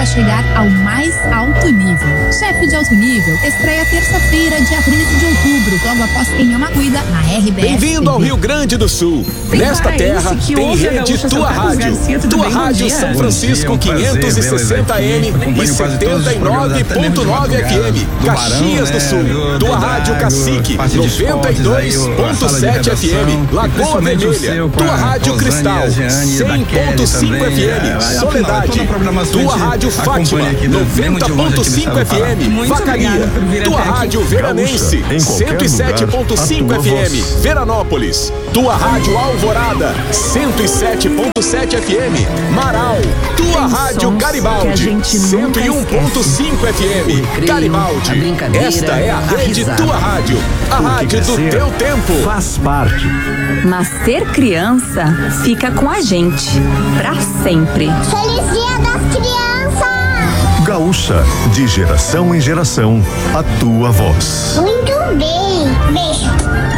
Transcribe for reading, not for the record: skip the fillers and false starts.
chegar ao mais alto nível. Chefe de Alto Nível estreia terça-feira, dia 13 de outubro, logo após Quem Ama Cuida, na RBS. Bem-vindo ao Rio Grande do Sul. Nesta terra tem rede Tua Rádio. Tua Rádio São Francisco 560 AM e 79.9 FM. Caxias do Sul. Tua Rádio Cacique 92.7 FM. Lagoa Vermelha. Tua Rádio Cristal 100.5 FM. Soledade. Tua Rádio Fátima 90.5 FM. Vacaria. Tua Rádio Veranense 107.5 FM. Veranópolis. Tua Rádio Alvorada 107.7 FM. Marau. Tua Rádio Garibaldi 101.5 FM. Garibaldi. Esta é a rede Tua Rádio. A rádio do teu tempo. Faz parte. Mas ser criança fica com a gente pra sempre. Feliz Dia das Crianças! Gaúcha, de geração em geração, a tua voz. Muito bem. Beijo.